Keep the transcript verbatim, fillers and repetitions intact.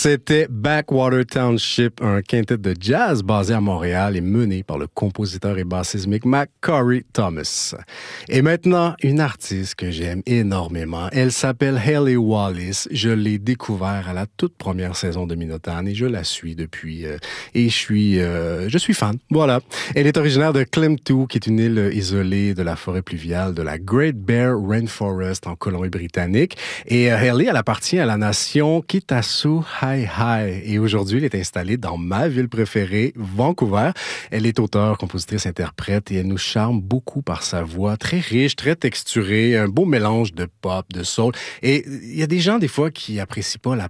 C'était Backwater Township, un quintet de jazz basé à Montréal et mené par le compositeur et bassiste Micmac Corey Thomas. Et maintenant, une artiste que j'aime énormément. Elle s'appelle Hayley Wallis. Je l'ai découvert à la toute première saison de Minotaur et je la suis depuis. Euh, et je suis, euh, je suis fan. Voilà. Elle est originaire de Klemtu, qui est une île isolée de la forêt pluviale de la Great Bear Rainforest en Colombie-Britannique. Et euh, Hayley, elle appartient à la nation Kitasu Hi Hi. Et aujourd'hui, elle est installée dans ma ville préférée, Vancouver. Elle est auteure, compositrice, interprète et elle nous charme beaucoup par sa voix très riche, très texturée, un beau mélange de pop, de soul. Et il y a des gens, des fois, qui apprécient pas la